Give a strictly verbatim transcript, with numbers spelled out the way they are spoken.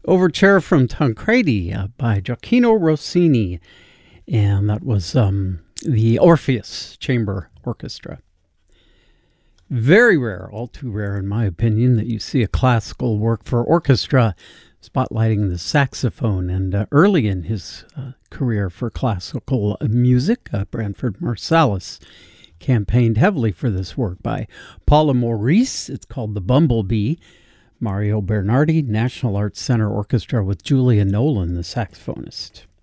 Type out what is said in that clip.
Overture from Tancredi uh, by Gioacchino Rossini, and that was um, the Orpheus Chamber Orchestra. Very rare, all too rare in my opinion, that you see a classical work for orchestra spotlighting the saxophone. And uh, early in his uh, career for classical music, uh, Branford Marsalis campaigned heavily for this work by Paula Maurice. It's called The Bumblebee. Mario Bernardi, National Arts Center Orchestra with Julia Nolan, the saxophonist.